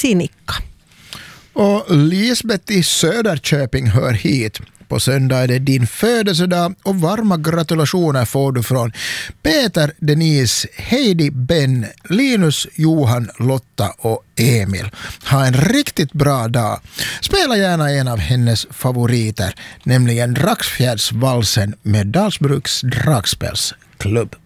Sinikka. Och Lisbeth i Söderköping hör hit. På söndag är det din födelsedag och varma gratulationer får du från Peter, Denise, Heidi, Ben, Linus, Johan, Lotta och Emil. Ha en riktigt bra dag. Spela gärna en av hennes favoriter, nämligen Dragsfjärdsvalsen med Dalsbruks dragspelsklubb.